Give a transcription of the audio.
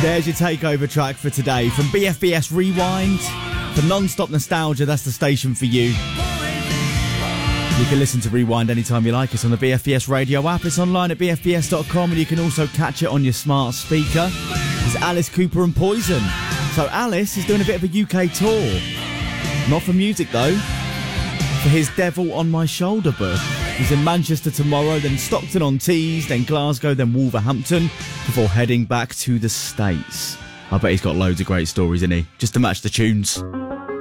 There's your takeover track for today from BFBS Rewind. For non-stop nostalgia, that's the station for you. You can listen to Rewind anytime you like. It's on the BFBS radio app. It's online at bfbs.com, and you can also catch it on your smart speaker. It's Alice Cooper and Poison. So Alice is doing a bit of a UK tour. Not for music though, for his Devil on My Shoulder book. He's in Manchester tomorrow, then Stockton-on-Tees, then Glasgow, then Wolverhampton, before heading back to the States. I bet he's got loads of great stories, isn't he? Just to match the tunes.